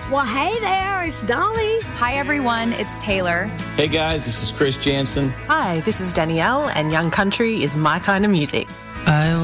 Well, hey there, it's Dolly. Hi, everyone. It's Taylor. Hey, guys, this is Chris Jansen. Hi, this is Danielle, and Young Country is my kind of music. I